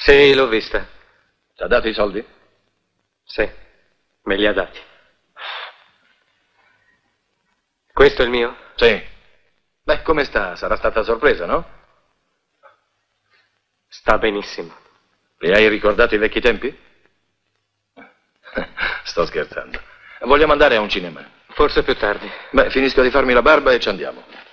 Sì, l'ho vista. Ti ha dato i soldi? Sì, me li ha dati. Questo è il mio? Sì. Beh, come sta? Sarà stata sorpresa, no? Sta benissimo. Le hai ricordato i vecchi tempi? Sto scherzando. Vogliamo andare a un cinema? Forse più tardi. Beh, finisco di farmi la barba e ci andiamo.